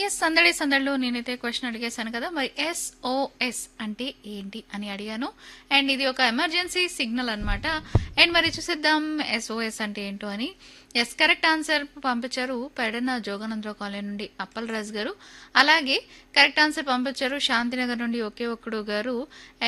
yes సందడి సందడిలో నేనైతే క్వశ్చన్ అడిగేశాను కదా మరి ఎస్ఓఎస్ అంటే ఏంటి అని అడిగాను అండ్ ఇది ఒక ఎమర్జెన్సీ సిగ్నల్ అన్నమాట అండ్ మరి చూసేద్దాం ఎస్ఓఎస్ అంటే ఏంటో అని ఎస్ కరెక్ట్ ఆన్సర్ పంపించారు పెడన జోగానందరావు కాలనీ నుండి అప్పల్ రాజు గారు అలాగే కరెక్ట్ ఆన్సర్ పంపించారు శాంతినగర్ నుండి ఒకే ఒక్కడు గారు